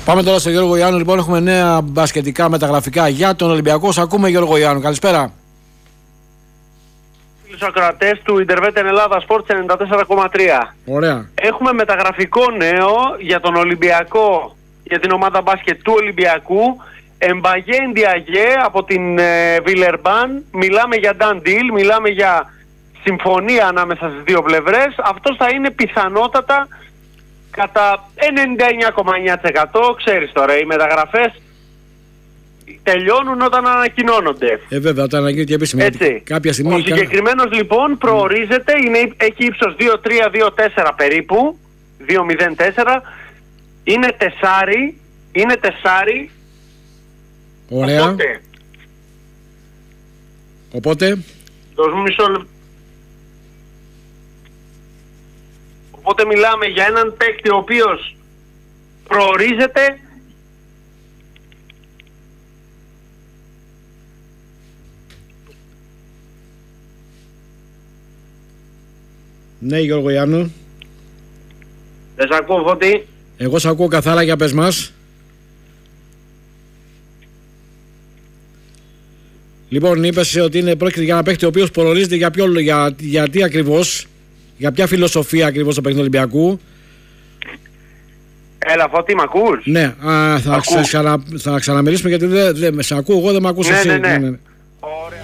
Πάμε τώρα στον Γιώργο Ιάννου. Λοιπόν, έχουμε νέα μπασκετικά μεταγραφικά για τον Ολυμπιακό. Σας ακούμε, Γιώργο Ιάννου. Καλησπέρα. Φίλους ακροατές του Ιντερβέτεν Ελλάδα Sports 94,3. Ωραία. Έχουμε μεταγραφικό νέο για τον Ολυμπιακό, για την ομάδα μπάσκετ του Ολυμπιακού. Εμπαγέ Ντιαγέ από την Βιλερμπάν. Μιλάμε για done deal, μιλάμε για συμφωνία ανάμεσα στις δύο πλευρές. Αυτός θα είναι πιθανότατα κατά 99,9%. Ξέρεις τώρα, οι μεταγραφές τελειώνουν όταν ανακοινώνονται. Βέβαια, όταν ανακοινώνεται και επίσημα. Κάποια στιγμή. Ο συγκεκριμένος λοιπόν προορίζεται, έχει ύψος 2,3-2,4 περίπου, 2,04. Είναι τεσάρι. Ωραία. Οπότε. Δώσ' μου μισό λεπτό. Οπότε μιλάμε για έναν παίκτη ο οποίος προορίζεται Ναι, Γιώργο Ιάννου. Δεν σ' ακούω, Φώτη. Εγώ σ' ακούω καθαρά, για πες μας. Λοιπόν, είπες ότι πρόκειται για ένα παίκτη ο οποίος προορίζεται για τι ακριβώς, για ποια φιλοσοφία ακριβώς το παιχνίδι του Ολυμπιακού. Έλα, Φώτη, μ' ακούς? Ναι, θα ξαναμιλήσουμε γιατί δεν σε ακούω εγώ, δεν μ' ακούς εσύ. Ναι.